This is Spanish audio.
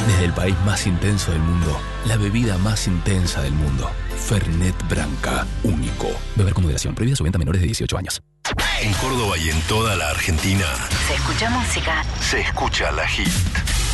Desde el país más intenso del mundo, la bebida más intensa del mundo. Fernet Branca, único. Beber con moderación. Prohibida su venta a menores de 18 años. En Córdoba y en toda la Argentina Se escucha música. se escucha La Hit.